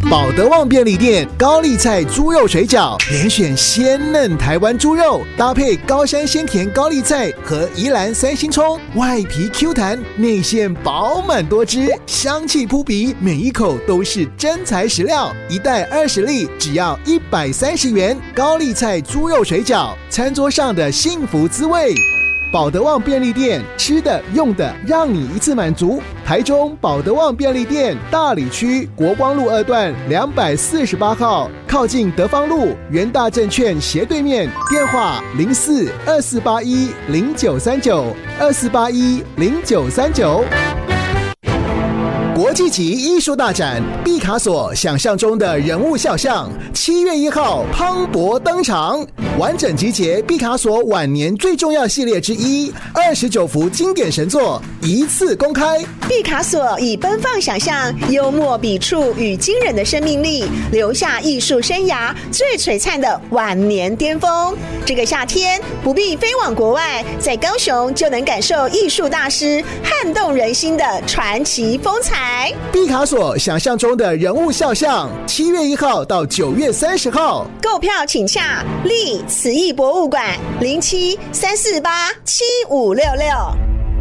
保德旺便利店高丽菜猪肉水饺，连选鲜嫩台湾猪肉，搭配高山鲜甜高丽菜和宜兰三星葱，外皮 Q 弹，内馅饱满多汁，香气扑鼻，每一口都是真材实料。一袋20粒，只要130元。高丽菜猪肉水饺，餐桌上的幸福滋味。保德旺便利店，吃的用的让你一次满足。台中保德旺便利店大里区国光路2段248号，靠近德芳路元大证券斜对面，电话04-2481-0939，2481-0939。国际级艺术大展毕卡索想象中的人物肖像，7月1号磅礴登场，完整集结毕卡索晚年最重要系列之一，29幅经典神作一次公开。 毕卡索以奔放想象、幽默笔触与惊人的生命力，留下艺术生涯最璀璨的晚年巅峰。这个夏天不必飞往国外，在高雄就能感受艺术大师撼动人心的传奇风采。 毕卡索想象中的人物肖像，7月1号到9月30号， 购票请洽立慈艺博物馆07-348-7566。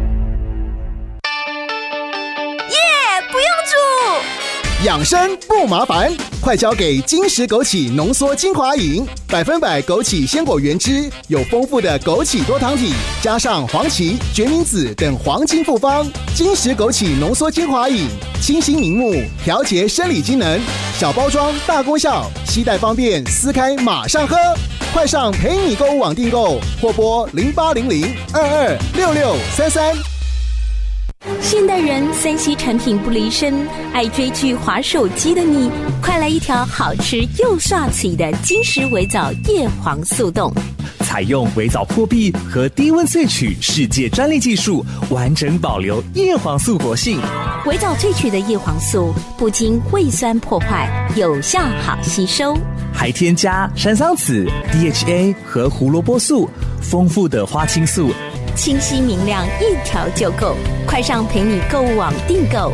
不用煮， 养生不麻烦，快交给金石枸杞浓缩精华饮，100%枸杞鲜果原汁，有丰富的枸杞多糖体，加上黄芪、决明子等黄金复方。金石枸杞浓缩精华饮，清新明目，调节生理机能，小包装大功效，携带方便，撕开马上喝。快上陪你购物网订购，或拨0800-226633。 现代人3C 产品不离身，爱追剧滑手机的你，快来一条好吃又刷嘴的金石微藻叶黄素冻。 采用微藻破壁和低温萃取世界专利技术，完整保留叶黄素活性。 微藻萃取的叶黄素不经胃酸破坏，有效好吸收， 还添加山桑子、DHA 和胡萝卜素，丰富的花青素， 清晰明亮，一条就够。快上陪你购物网订购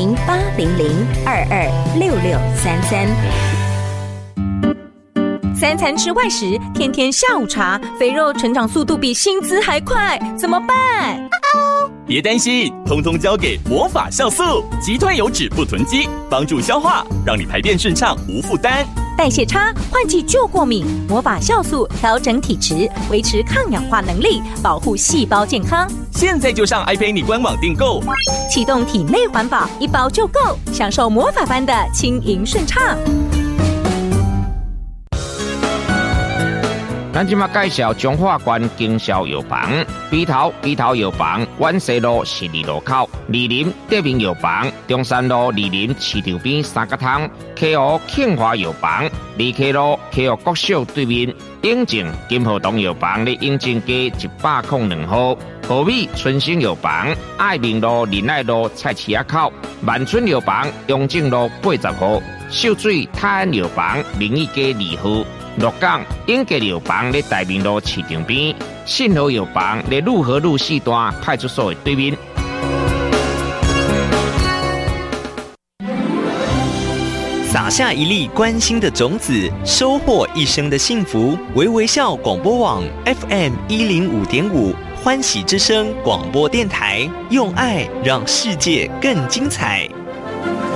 0800-226633。 3餐吃外食，天天下午茶，肥肉成长速度比薪资还快，怎么办？ 别担心，通通交给魔法酵素，击退油脂不囤积，帮助消化，让你排便顺畅无负担。 代谢差，换季就过敏，魔法酵素调整体质，维持抗氧化能力，保护细胞健康。 现在就上 iPay 官网订购， 启动体内环保，1包就够，享受魔法般的轻盈顺畅。 咱即马介绍中华关经销药房，鼻头药房，万西路12路口，二林德明药房，中山路二林市场边3角汤，溪湖庆华药房，二溪路溪湖国小对面，永靖金河东药房咧永靖街102号，和美春兴药房，爱民路仁爱路菜市仔口，万春药房永靖路80号，秀水泰安药房明义街2号。鹿港永吉药房咧大明路市场边，信和药房咧路和路4段派出所的对面。 撒下一粒关心的种子，收获一生的幸福。微微笑广播网 FM105.5，欢喜之声广播电台，用爱让世界更精彩。